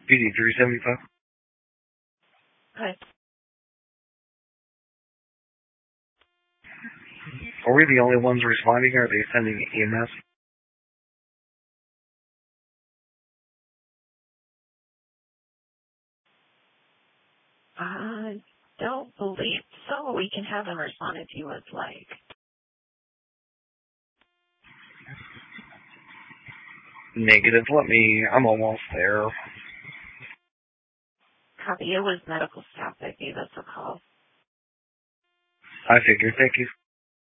PD 375. Hi. Are we the only ones responding, or are they sending EMS? I don't believe so. We can have them respond if you would like. Negative. I'm almost there. Copy. It was medical staff that gave us a call. I figured. Thank you.